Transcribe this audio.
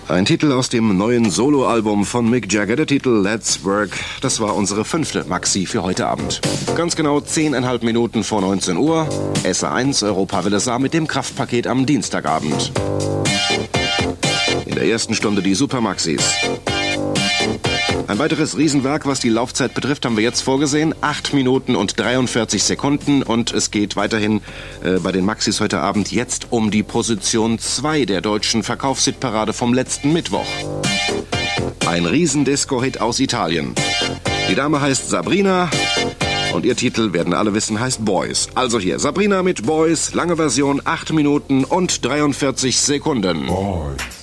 Ein Titel aus dem neuen Soloalbum von Mick Jagger, der Titel Let's Work. Das war unsere 5. Maxi für heute Abend. Ganz genau 10,5 Minuten vor 19 Uhr. SR1 Europawelle Saar mit dem Kraftpaket am Dienstagabend. In der ersten Stunde die Super Maxis. Ein weiteres Riesenwerk, was die Laufzeit betrifft, haben wir jetzt vorgesehen. 8 Minuten und 43 Sekunden. Und es geht weiterhin bei den Maxis heute Abend jetzt um die Position 2 der deutschen Verkaufshitparade vom letzten Mittwoch. Ein Riesendisco-Hit aus Italien. Die Dame heißt Sabrina und ihr Titel, werden alle wissen, heißt Boys. Also hier, Sabrina mit Boys, lange Version, 8 Minuten und 43 Sekunden. Boys.